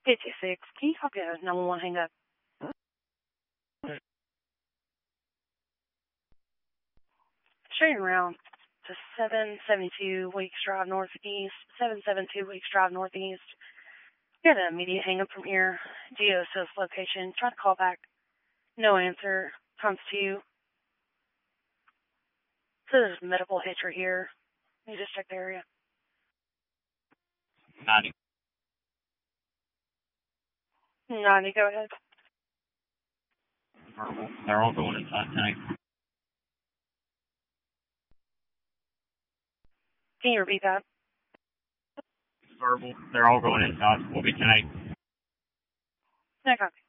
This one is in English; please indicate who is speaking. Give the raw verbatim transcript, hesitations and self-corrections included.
Speaker 1: fifty-six, can you copy a nine one one hang up? Straight around to seven seventy-two Weeks Drive Northeast, seven seventy-two Weeks Drive Northeast. Get an immediate hang up from here. Geo says location. Try to call back. No answer. Comes to you. So there's medical hitcher here. You just check the area.
Speaker 2: ninety.
Speaker 1: ninety, go ahead.
Speaker 2: Verbal. They're all going inside tonight.
Speaker 1: Can you repeat that?
Speaker 2: Verbal. They're all going inside. We'll be tonight.
Speaker 1: No copy.